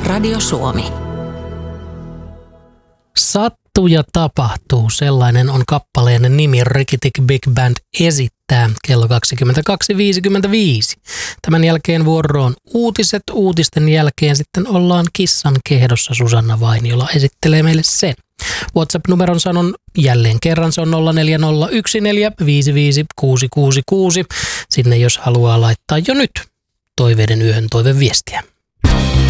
Radio Suomi. Sattuu ja tapahtuu, sellainen on kappaleen nimi. Rikitik Big Band esittää kello 22.55. Tämän jälkeen vuoroon uutiset. Uutisten jälkeen sitten ollaan Kissan kehdossa. Susanna Vainiola esittelee meille sen. WhatsApp-numeron sanon jälleen kerran, se on 0401455666. Sinne jos haluaa laittaa jo nyt Toiveiden yöhön toiveviestiä.